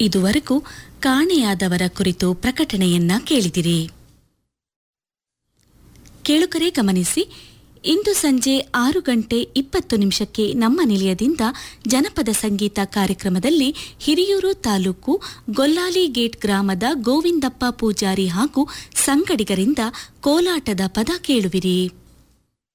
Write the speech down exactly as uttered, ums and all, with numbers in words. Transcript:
ಇದುವರೆಗೂ ಕಾಣೆಯಾದವರ ಕುರಿತು ಪ್ರಕಟಣೆಯನ್ನ ಕೇಳಿದಿರಿ. ಕೇಳುಗರೆ ಗಮನಿಸಿ, ಇಂದು ಸಂಜೆ ಆರು ಗಂಟೆ ಇಪ್ಪತ್ತು ನಿಮಿಷಕ್ಕೆ ನಮ್ಮ ನಿಲಯದಿಂದ ಜನಪದ ಸಂಗೀತ ಕಾರ್ಯಕ್ರಮದಲ್ಲಿ ಹಿರಿಯೂರು ತಾಲೂಕು ಗೊಲ್ಲಾಲಿ ಗೇಟ್ ಗ್ರಾಮದ ಗೋವಿಂದಪ್ಪ ಪೂಜಾರಿ ಹಾಗೂ ಸಂಗಡಿಗರಿಂದ ಕೋಲಾಟದ ಪದ ಕೇಳುವಿರಿ.